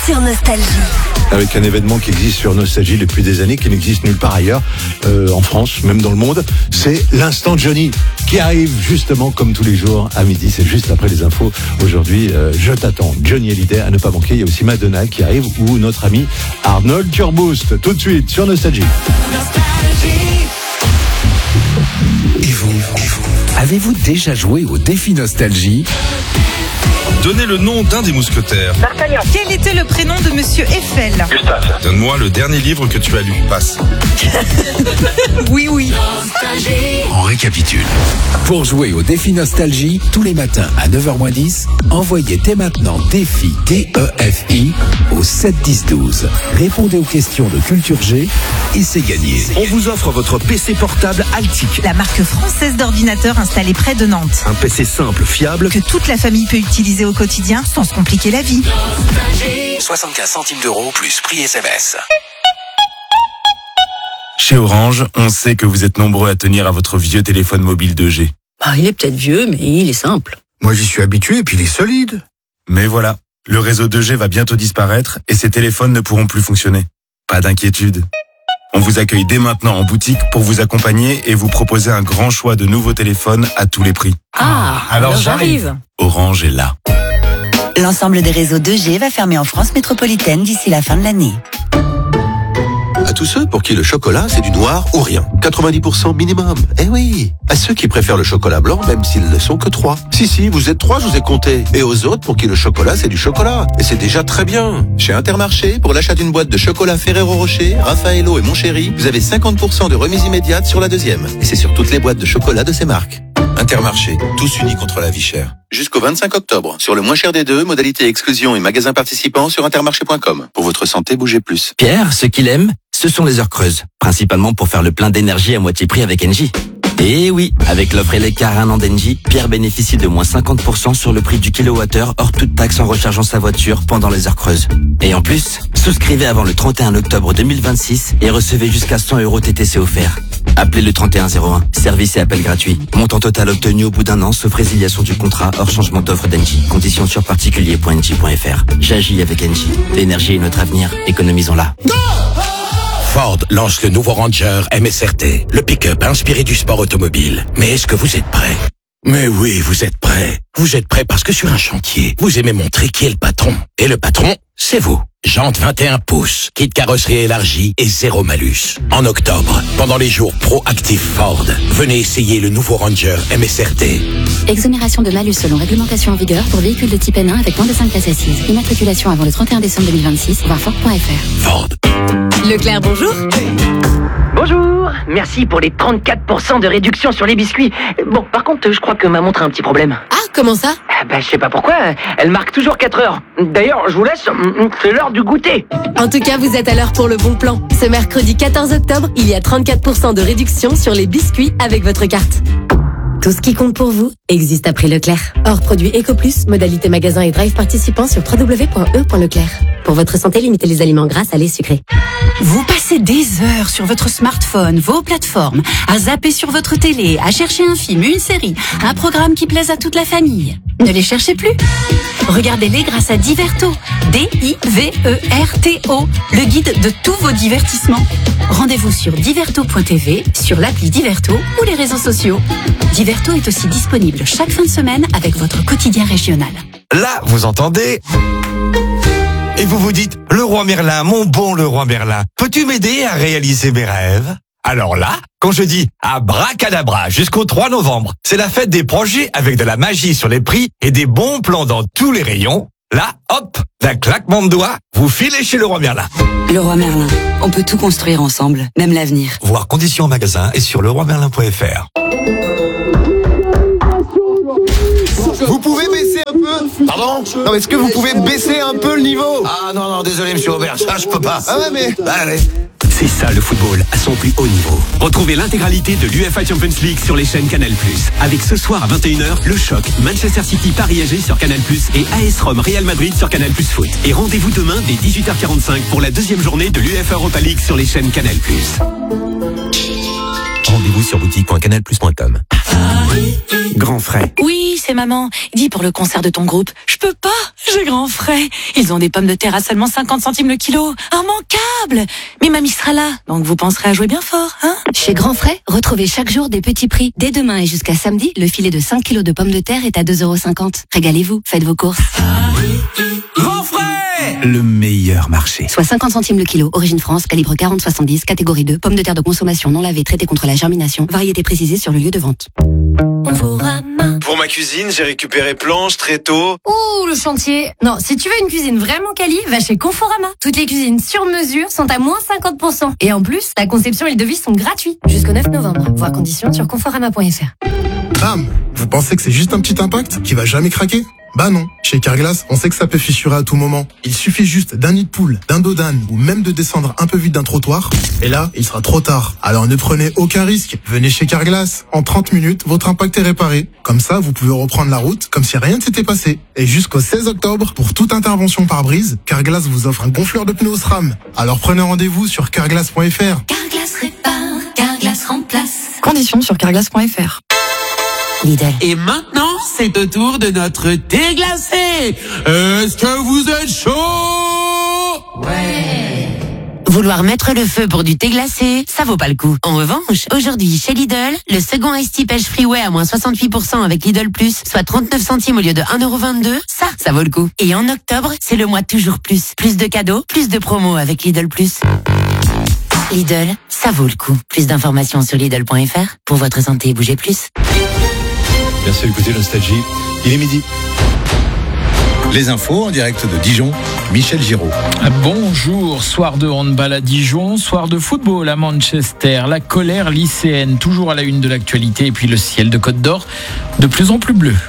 sur Nostalgie. Avec un événement qui existe sur Nostalgie depuis des années, qui n'existe nulle part ailleurs, en France, même dans le monde, c'est l'instant Johnny, qui arrive justement comme tous les jours à midi, c'est juste après les infos. Aujourd'hui, je t'attends, Johnny Hallyday à ne pas manquer. Il y a aussi Madonna qui arrive, ou notre ami Arnold Turboost, tout de suite sur Nostalgie. Et vous, avez-vous déjà joué au défi Nostalgie ? Donnez le nom d'un des mousquetaires. D'Artagnan. Quel était le prénom de Monsieur Eiffel ? Gustave. Donne-moi le dernier livre que tu as lu. Passe. Oui. On récapitule. Pour jouer au défi Nostalgie, tous les matins à 9h10, envoyez dès maintenant défi DEFI au 7-10-12. Répondez aux questions de Culture G et c'est gagné. On vous offre votre PC portable Altic. La marque française d'ordinateurs installée près de Nantes. Un PC simple, fiable, Que toute la famille peut utiliser au quotidien sans se compliquer la vie. 75 centimes d'euros plus prix SMS. Chez Orange, on sait que vous êtes nombreux à tenir à votre vieux téléphone mobile 2G. Il est peut-être vieux, mais il est simple. Moi, j'y suis habitué, et puis il est solide. Mais voilà, le réseau 2G va bientôt disparaître et ces téléphones ne pourront plus fonctionner. Pas d'inquiétude. On vous accueille dès maintenant en boutique pour vous accompagner et vous proposer un grand choix de nouveaux téléphones à tous les prix. Alors j'arrive. Orange est là. L'ensemble des réseaux 2G va fermer en France métropolitaine d'ici la fin de l'année. À tous ceux pour qui le chocolat, c'est du noir ou rien. 90% minimum. Eh oui. À ceux qui préfèrent le chocolat blanc, même s'ils ne sont que 3. Si, vous êtes 3, je vous ai compté. Et aux autres pour qui le chocolat, c'est du chocolat. Et c'est déjà très bien. Chez Intermarché, pour l'achat d'une boîte de chocolat Ferrero Rocher, Raffaello et Mon Chéri, vous avez 50% de remise immédiate sur la deuxième. Et c'est sur toutes les boîtes de chocolat de ces marques. Intermarché, tous unis contre la vie chère. Jusqu'au 25 octobre. Sur le moins cher des deux, modalité exclusion et magasins participants sur intermarché.com. Pour votre santé, bougez plus. Pierre, ce qu'il aime, ce sont les heures creuses. Principalement pour faire le plein d'énergie à moitié prix avec Engie. Et oui, avec l'offre Elecar 1 an d'Engie, Pierre bénéficie de moins 50% sur le prix du kilowattheure hors toute taxe en rechargeant sa voiture pendant les heures creuses. Et en plus, souscrivez avant le 31 octobre 2026 et recevez jusqu'à 100 € TTC offerts. Appelez le 3101, service et appel gratuit. Montant total obtenu au bout d'un an, sauf résiliation du contrat hors changement d'offre d'Engie. Conditions sur particulier.engie.fr. J'agis avec Engie. L'énergie est notre avenir, économisons-la. Ford lance le nouveau Ranger MSRT, le pick-up inspiré du sport automobile. Mais est-ce que vous êtes prêts ? Mais oui, vous êtes prêts. Vous êtes prêts parce que sur un chantier, vous aimez montrer qui est le patron. Et le patron, c'est vous. Jantes 21 pouces, kit carrosserie élargie et zéro malus. En octobre, pendant les jours Pro-Active Ford, venez essayer le nouveau Ranger MSRT. Exonération de malus selon réglementation en vigueur pour véhicules de type N1 avec moins de 5 places assises. Immatriculation avant le 31 décembre 2026, voir Ford.fr. Ford. Leclerc, bonjour. Bonjour. Merci pour les 34% de réduction sur les biscuits. Bon, par contre, je crois que ma montre a un petit problème. Ah, comment ça ? Je sais pas pourquoi. Elle marque toujours 4 heures. D'ailleurs, je vous laisse. C'est l'heure du goûter. En tout cas, vous êtes à l'heure pour le bon plan. Ce mercredi 14 octobre, il y a 34% de réduction sur les biscuits avec votre carte. Tout ce qui compte pour vous existe à prix Leclerc. Hors produit EcoPlus, modalité magasin et drive participant sur www.e.leclerc. Pour votre santé, limitez les aliments gras, salés, sucrés. Vous passez des heures sur votre smartphone, vos plateformes, à zapper sur votre télé, à chercher un film, une série, un programme qui plaise à toute la famille. Ne les cherchez plus. Regardez-les grâce à Diverto. DIVERTO, le guide de tous vos divertissements. Rendez-vous sur diverto.tv, sur l'appli Diverto ou les réseaux sociaux. Diverto est aussi disponible chaque fin de semaine avec votre quotidien régional. Là, vous entendez ? Et vous vous dites, le roi Merlin, mon bon le roi Merlin, peux-tu m'aider à réaliser mes rêves ? Alors là, quand je dis abracadabra jusqu'au 3 novembre, c'est la fête des projets avec de la magie sur les prix et des bons plans dans tous les rayons. Là, hop, d'un claquement de doigts, vous filez chez le roi Merlin. Le roi Merlin, on peut tout construire ensemble, même l'avenir. Voir conditions en magasin et sur leroimerlin.fr. Vous pouvez baisser un peu ? Pardon ? Non, est-ce que vous pouvez baisser un peu le niveau ? Ah non, désolé monsieur Aubert, ça je peux pas. Ah ouais, mais... Allez. C'est ça le football à son plus haut niveau. Retrouvez l'intégralité de l'UEFA Champions League sur les chaînes Canal+. Avec ce soir à 21h, le choc Manchester City Paris AG sur Canal+, et AS Rome Real Madrid sur Canal+ Foot. Et rendez-vous demain dès 18h45 pour la deuxième journée de l'UEFA Europa League sur les chaînes Canal+. Rendez-vous sur boutique.canalplus.com. Grand frais. Oui, c'est maman. Dis pour le concert de ton groupe. Je peux pas, j'ai grand frais. Ils ont des pommes de terre à seulement 50 centimes le kilo. Immanquable. Mais mamie sera là, donc vous penserez à jouer bien fort, hein? Chez Grand Frais, retrouvez chaque jour des petits prix. Dès demain et jusqu'à samedi, le filet de 5 kilos de pommes de terre est à 2,50 €. Régalez-vous, faites vos courses. Grand frais, le meilleur marché. Soit 50 centimes le kilo. Origine France, calibre 40-70, catégorie 2. Pommes de terre de consommation non lavées, traitées contre la germination. Variété précisée sur le lieu de vente. Pour ma cuisine, j'ai récupéré planches, tréteaux. Ouh, le chantier. Non, si tu veux une cuisine vraiment quali, va chez Conforama. Toutes les cuisines sur mesure sont à moins 50%. Et en plus, la conception et le devis sont gratuits. Jusqu'au 9 novembre. Voir conditions sur conforama.fr. Bam! Vous pensez que c'est juste un petit impact qui va jamais craquer? Bah non. Chez Carglass, on sait que ça peut fissurer à tout moment. Il suffit juste d'un nid de poule, d'un dos d'âne ou même de descendre un peu vite d'un trottoir. Et là, il sera trop tard. Alors ne prenez aucun risque. Venez chez Carglass. En 30 minutes, votre impact est réparé. Comme ça, vous pouvez reprendre la route comme si rien ne s'était passé. Et jusqu'au 16 octobre, pour toute intervention par brise, Carglass vous offre un gonfleur de pneus SRAM. Alors prenez rendez-vous sur carglass.fr. Carglass répare, Carglass remplace. Conditions sur carglass.fr. Lidl. Et maintenant, c'est au tour de notre thé glacé. Est-ce que vous êtes chaud? Ouais. Vouloir mettre le feu pour du thé glacé, ça vaut pas le coup. En revanche, aujourd'hui, chez Lidl, le second Ice Tea Pêche Freeway à moins 68% avec Lidl Plus, soit 39 centimes au lieu de 1,22 €, ça vaut le coup. Et en octobre, c'est le mois toujours plus. Plus de cadeaux, plus de promos avec Lidl Plus. Lidl, ça vaut le coup. Plus d'informations sur Lidl.fr. Pour votre santé, bougez plus. Merci d'écouter Nostalgie. Il est midi. Les infos en direct de Dijon, Michel Giraud. Bonjour, soir de handball à Dijon, soir de football à Manchester, la colère lycéenne toujours à la une de l'actualité et puis le ciel de Côte d'Or de plus en plus bleu.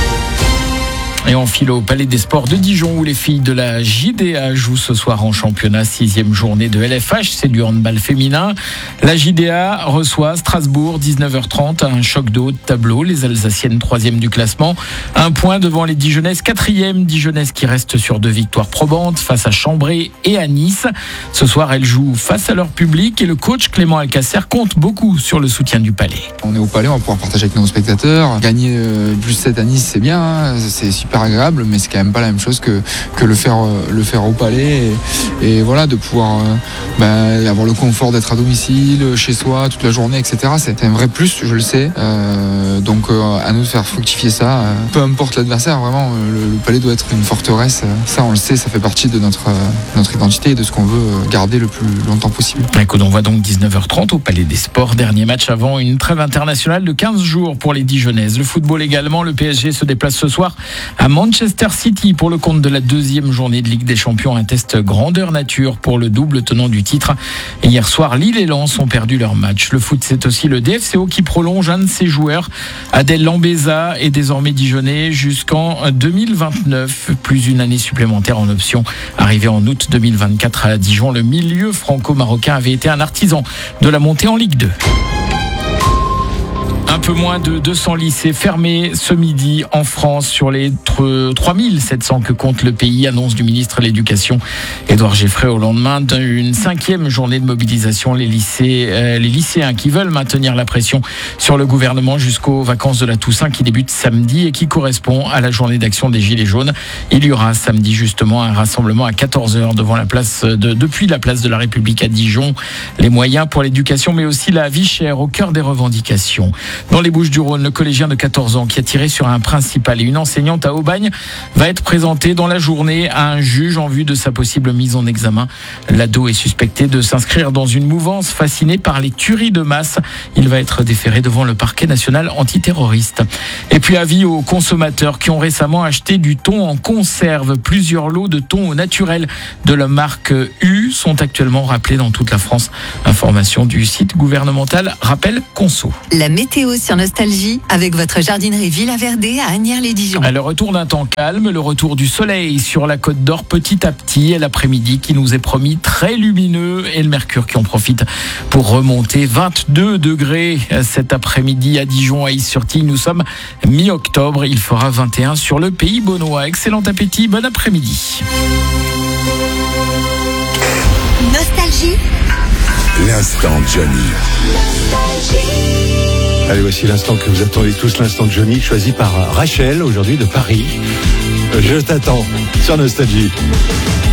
Et on file au Palais des Sports de Dijon où les filles de la JDA jouent ce soir en championnat, 6e journée de LFH, c'est du handball féminin. La JDA reçoit Strasbourg, 19h30, un choc de haut de tableau. Les Alsaciennes 3e du classement, un point devant les Dijonnaises 4e. Dijonnaises qui restent sur 2 victoires probantes face à Chambray et à Nice. Ce soir, elles jouent face à leur public et le coach Clément Alcacer compte beaucoup sur le soutien du Palais. On est au Palais, on va pouvoir partager avec nos spectateurs. Gagner plus 7 à Nice, c'est bien, hein, c'est super agréable, mais c'est quand même pas la même chose que le faire au Palais et voilà, de pouvoir avoir le confort d'être à domicile, chez soi toute la journée, etc. C'est un vrai plus, je le sais, donc à nous de faire fructifier ça, peu importe l'adversaire, vraiment le Palais doit être une forteresse, ça on le sait, ça fait partie de notre identité et de ce qu'on veut garder le plus longtemps possible. Écoute, on voit donc 19h30 au Palais des Sports, dernier match avant une trêve internationale de 15 jours pour les Dijonnaises. Le football également, le PSG se déplace ce soir à Manchester City pour le compte de la 2e journée de Ligue des Champions, un test grandeur nature pour le double tenant du titre. Et hier soir, Lille et Lens ont perdu leur match. Le foot, c'est aussi le DFCO qui prolonge un de ses joueurs. Adèle Lambeza est désormais dijonnais jusqu'en 2029, plus une année supplémentaire en option. Arrivé en août 2024 à Dijon, le milieu franco-marocain avait été un artisan de la montée en Ligue 2. Un peu moins de 200 lycées fermés ce midi en France sur les 3700 que compte le pays, annonce du ministre de l'Éducation Édouard Geffray au lendemain d'une 5e journée de mobilisation. Les lycéens qui veulent maintenir la pression sur le gouvernement jusqu'aux vacances de la Toussaint qui débutent samedi et qui correspond à la journée d'action des Gilets jaunes. Il y aura samedi justement un rassemblement à 14h depuis la place de la République à Dijon. Les moyens pour l'éducation mais aussi la vie chère au cœur des revendications. Dans les Bouches-du-Rhône, le collégien de 14 ans qui a tiré sur un principal et une enseignante à Aubagne va être présenté dans la journée à un juge en vue de sa possible mise en examen. L'ado est suspecté de s'inscrire dans une mouvance fascinée par les tueries de masse. Il va être déféré devant le parquet national antiterroriste. Et puis avis aux consommateurs qui ont récemment acheté du thon en conserve. Plusieurs lots de thon au naturel de la marque U sont actuellement rappelés dans toute la France. Information du site gouvernemental Rappel Conso. La météo sur Nostalgie avec votre jardinerie Villa Verdé à Asnières-les-Dijon. Le retour d'un temps calme, le retour du soleil sur la Côte d'Or petit à petit et l'après-midi qui nous est promis très lumineux et le mercure qui en profite pour remonter 22 degrés cet après-midi à Dijon, à Is-sur-Tille. Nous sommes mi-octobre, il fera 21 sur le pays beaunois. Excellent appétit, bon après-midi. Nostalgie l'instant Johnny. Allez, voici l'instant que vous attendez tous, l'instant de Johnny, choisi par Rachel, aujourd'hui de Paris. Je t'attends sur Nostalgie.